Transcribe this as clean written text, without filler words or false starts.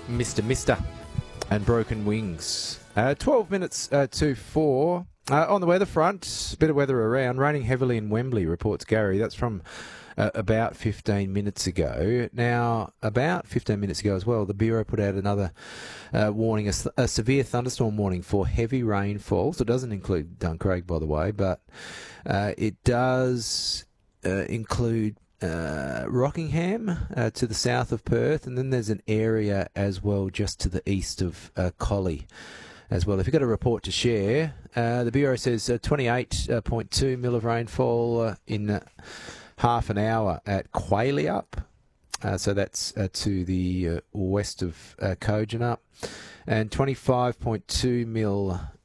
Mr. and Broken Wings. 12 minutes to 4. On the weather front, a bit of weather around. Raining heavily in Wembley, reports Gary. That's from about 15 minutes ago. Now, about 15 minutes ago as well, the Bureau put out another warning, a severe thunderstorm warning for heavy rainfall. So it doesn't include Duncraig, by the way, but it does include Rockingham to the south of Perth, and then there's an area as well just to the east of Collie as well. If you've got a report to share, the Bureau says 28.2 mil of rainfall in half an hour at Quailiup. So that's to the west of Kojonup. And 25.2 mil